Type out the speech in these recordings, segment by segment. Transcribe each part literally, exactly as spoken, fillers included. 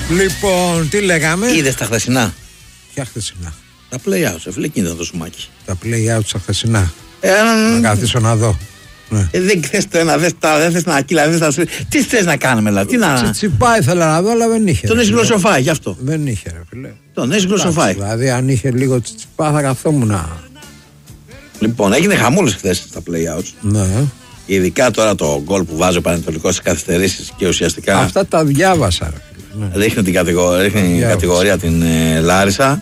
Λοιπόν, τι λέγαμε. Είδες τα χθεσινά? Ποια χθεσινά? Τα play-outs, εφλεκίνη ήταν το σουμάκι. Τα play-outs τα χθεσινά. Ε, να καθίσω να δω. Ναι. Ε, δεν θες το ένα, δεν τα, δεν θες να κύλα, δεν θες να... Τι θες να κάνουμε, δηλαδή, τι να... Τσιτσιπά ήθελα να δω, αλλά δεν είχε. Τον έχει γλωσσοφάει, γι' αυτό. Δεν είχε, ρε φίλε. Τον έχει γλωσσοφάει. Δηλαδή, αν είχε λίγο τσιτσιπά, θα καθόμουν να... Λοιπόν, έγινε χαμούλης χθες στα play-outs. Ναι. Ειδικά τώρα το γκολ που βάζει ο Πανετολικός στις καθυστερήσεις και ουσιαστικά. Αυτά τα διάβασα, ρε φίλε. Ναι. Ρίχνει την κατηγορία, ρίχνει κατηγορία την ε, Λάρισα.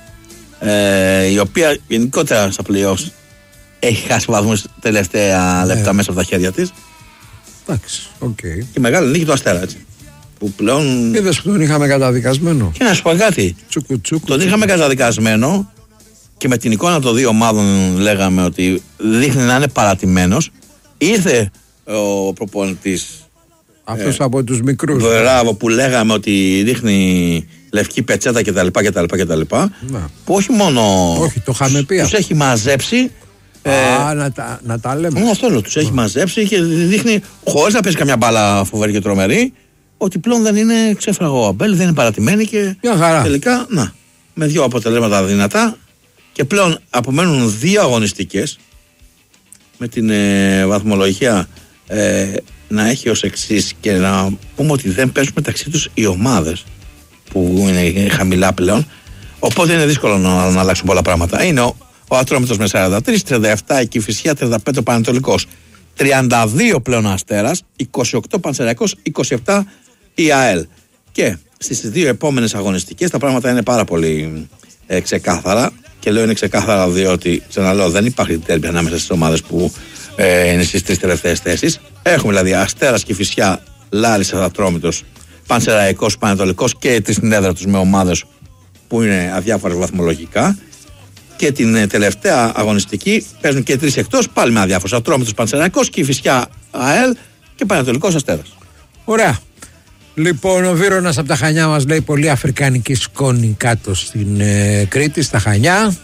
Ε, η οποία γενικότερα στα play-outs έχει χάσει βαθμούς τελευταία λεπτά ναι. μέσα από τα χέρια της. Εντάξει, οκ. Okay. Και μεγάλη νίκη του Αστέρα, έτσι. Που πλέον. Είδες που τον είχαμε καταδικασμένο. Και να σου πω κάτι. Τσουκου, τσουκου, τον τσουκου. είχαμε καταδικασμένο και με την εικόνα των δύο ομάδων λέγαμε ότι δείχνει να είναι παρατημένος. Ήρθε ο προπονητής. Αυτός ε, από τους μικρούς. Μπράβο, που λέγαμε ότι δείχνει λευκή πετσέτα κτλ. κτλ, κτλ που όχι μόνο. Όχι, το είχαμε πει. Τους έχει μαζέψει. Α, ε, να, τα, να τα λέμε. Ναι, αυτό λέω. Τους έχει μαζέψει και δείχνει, χωρίς να παίζει καμιά μπάλα φοβερή και τρομερή, ότι πλέον δεν είναι ξέφραγο αμπέλ, δεν είναι παρατημένη και τελικά, να, με δύο αποτελέσματα δυνατά και πλέον απομένουν δύο αγωνιστικές με την ε, βαθμολογία ε, να έχει ως εξής και να πούμε ότι δεν παίζουν μεταξύ τους οι ομάδες που είναι χαμηλά πλέον, οπότε είναι δύσκολο να, να αλλάξουν πολλά πράγματα. Είναι ο, ο Ατρόμητος με σαράντα τρία, τριάντα επτά η Κηφισιά, τριάντα πέντε ο Πανετολικός, τριάντα δύο πλέον Αστέρας, είκοσι οκτώ Πανσεραϊκός, είκοσι επτά η ΑΕΛ. Και στις δύο επόμενες αγωνιστικές τα πράγματα είναι πάρα πολύ ε, ξεκάθαρα. Και λέω είναι ξεκάθαρα διότι, ξαναλέω, δεν υπάρχει τέρμπι ανάμεσα στις ομάδες που ε, είναι στις τρεις τελευταίες θέσεις. Έχουμε δηλαδή Αστέρας, Κηφισιά, Λάρισα, Ατρόμητος, Πανσεραϊκός, Πανετολικός και τις στην έδρα τους με ομάδες που είναι αδιάφορες βαθμολογικά. Και την ε, τελευταία αγωνιστική παίζουν και τρεις εκτός, πάλι με αδιάφορες. Ατρόμητος, Πανσεραϊκός, Κηφισιά, ΑΕΛ και Πανετολικός Αστέρας. Ωραία. Λοιπόν, ο Βίρονας από τα Χανιά μας λέει πολύ αφρικανική σκόνη κάτω στην ε, Κρήτη, στα Χανιά.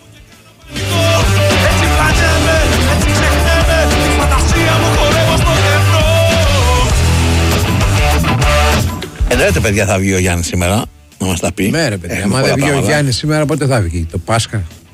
Εννοείται, παιδιά, θα βγει ο Γιάννης σήμερα να μας τα πει. Ναι, ρε παιδιά, άμα δεν βγει ο Γιάννης σήμερα, πότε θα βγει? Το Πάσχα.